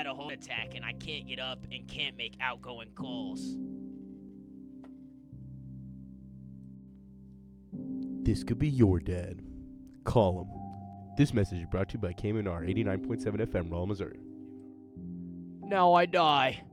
a heart attack and I can't get up and can't make outgoing calls. This could be your dad. Call him. This message is brought to you by KMNR 89.7 FM, Rolla, Missouri. Now I die.